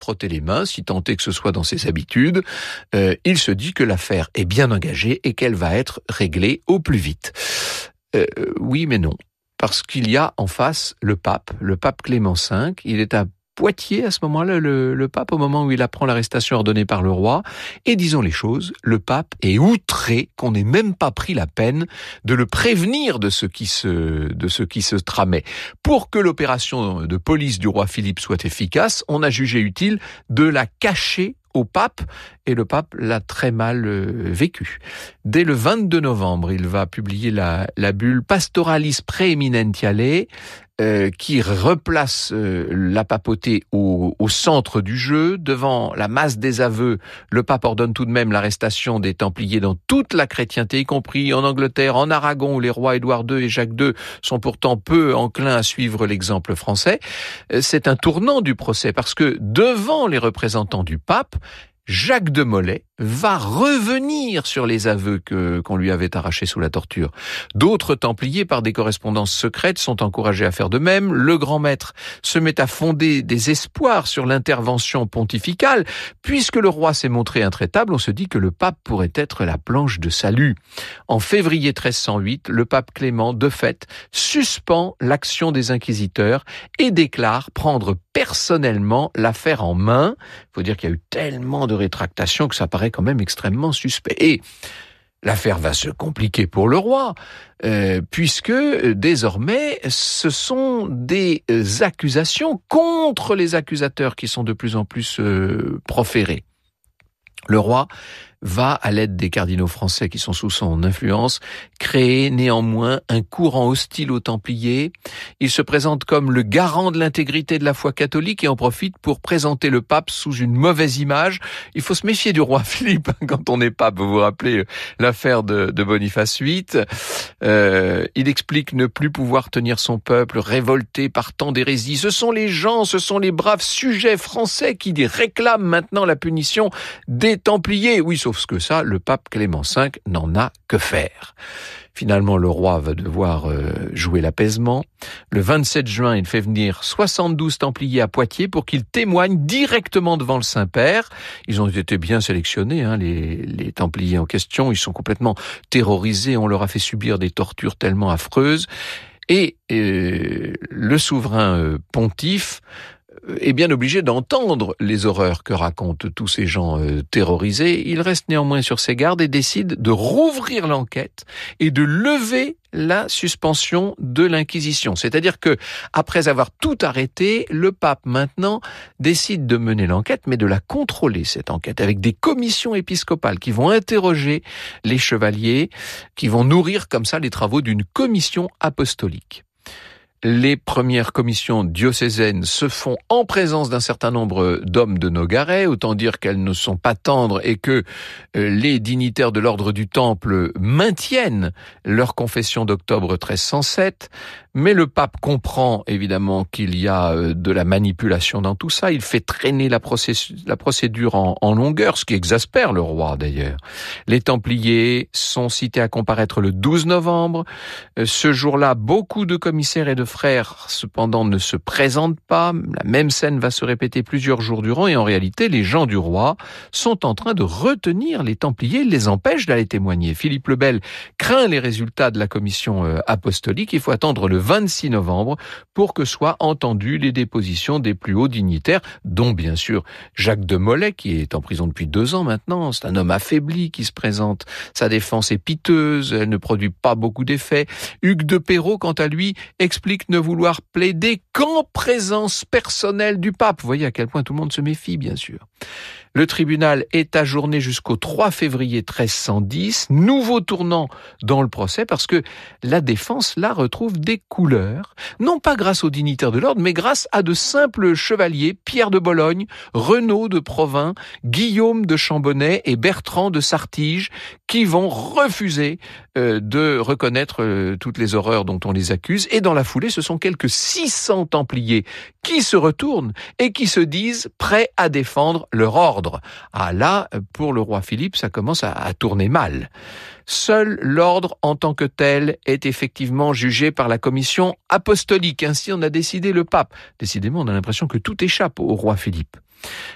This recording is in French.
frotter les mains, si tant est que ce soit dans ses habitudes. Il se dit que l'affaire est bien engagée et qu'elle va être réglée au plus vite. Oui, mais non. Parce qu'il y a en face le pape Clément V. Il est à Poitiers à ce moment-là, le pape, au moment où il apprend l'arrestation ordonnée par le roi. Et disons les choses, le pape est outré qu'on n'ait même pas pris la peine de le prévenir de ce qui se tramait. Pour que l'opération de police du roi Philippe soit efficace, on a jugé utile de la cacher au pape, et le pape l'a très mal vécu. Dès le 22 novembre, il va publier la bulle Pastoralis Praeminentiale, qui replace la papauté au centre du jeu. Devant la masse des aveux, le pape ordonne tout de même l'arrestation des Templiers dans toute la chrétienté, y compris en Angleterre, en Aragon, où les rois Édouard II et Jacques II sont pourtant peu enclins à suivre l'exemple français. C'est un tournant du procès, parce que devant les représentants du pape, Jacques de Molay va revenir sur les aveux qu'on lui avait arrachés sous la torture. D'autres Templiers, par des correspondances secrètes, sont encouragés à faire de même. Le grand maître se met à fonder des espoirs sur l'intervention pontificale. Puisque le roi s'est montré intraitable, on se dit que le pape pourrait être la planche de salut. En février 1308, le pape Clément, de fait, suspend l'action des inquisiteurs et déclare prendre personnellement l'affaire en main. Il faut dire qu'il y a eu tellement de rétractations que ça paraît quand même extrêmement suspect. Et l'affaire va se compliquer pour le roi, puisque désormais ce sont des accusations contre les accusateurs qui sont de plus en plus proférées. Le roi va, à l'aide des cardinaux français qui sont sous son influence, créer néanmoins un courant hostile aux Templiers. Il se présente comme le garant de l'intégrité de la foi catholique et en profite pour présenter le pape sous une mauvaise image. Il faut se méfier du roi Philippe quand on est pape. Vous vous rappelez l'affaire de Boniface VIII. Il explique ne plus pouvoir tenir son peuple révolté par tant d'hérésies. Ce sont les braves sujets français qui réclament maintenant la punition des Templiers. Oui, sauf que ça, le pape Clément V n'en a que faire. Finalement, le roi va devoir jouer l'apaisement. Le 27 juin, il fait venir 72 Templiers à Poitiers pour qu'ils témoignent directement devant le Saint-Père. Ils ont été bien sélectionnés, les Templiers en question. Ils sont complètement terrorisés. On leur a fait subir des tortures tellement affreuses. Et le souverain pontife est bien obligé d'entendre les horreurs que racontent tous ces gens terrorisés. Il reste néanmoins sur ses gardes et décide de rouvrir l'enquête et de lever la suspension de l'Inquisition. C'est-à-dire que, après avoir tout arrêté, le pape maintenant décide de mener l'enquête, mais de la contrôler, cette enquête, avec des commissions épiscopales qui vont interroger les chevaliers, qui vont nourrir comme ça les travaux d'une commission apostolique. Les premières commissions diocésaines se font en présence d'un certain nombre d'hommes de Nogaret, autant dire qu'elles ne sont pas tendres et que les dignitaires de l'ordre du Temple maintiennent leur confession d'octobre 1307. Mais le pape comprend évidemment qu'il y a de la manipulation dans tout ça. Il fait traîner la procédure en longueur, ce qui exaspère le roi d'ailleurs. Les Templiers sont cités à comparaître le 12 novembre. Ce jour-là, beaucoup de commissaires et de frères cependant ne se présentent pas. La même scène va se répéter plusieurs jours durant et en réalité, les gens du roi sont en train de retenir les Templiers. Ils les empêchent d'aller témoigner. Philippe le Bel craint les résultats de la commission apostolique. Il faut attendre le 26 novembre pour que soient entendues les dépositions des plus hauts dignitaires, dont bien sûr Jacques de Molay, qui est en prison depuis 2 ans maintenant. C'est un homme affaibli qui se présente. Sa défense est piteuse, elle ne produit pas beaucoup d'effets. Hugues de Perrot, quant à lui, explique ne vouloir plaider qu'en présence personnelle du pape. Vous voyez à quel point tout le monde se méfie, bien sûr. Le tribunal est ajourné jusqu'au 3 février 1310, nouveau tournant dans le procès parce que la défense, là, retrouve des couleurs, non pas grâce aux dignitaires de l'ordre, mais grâce à de simples chevaliers, Pierre de Bologne, Renaud de Provins, Guillaume de Chambonnay et Bertrand de Sartige, qui vont refuser de reconnaître toutes les horreurs dont on les accuse. Et dans la foulée, ce sont quelques 600 Templiers qui se retournent et qui se disent prêts à défendre leur ordre. Ah là, pour le roi Philippe, ça commence à tourner mal. Seul l'ordre en tant que tel est effectivement jugé par la commission apostolique. Ainsi en a décidé le pape. Décidément, on a l'impression que tout échappe au roi Philippe.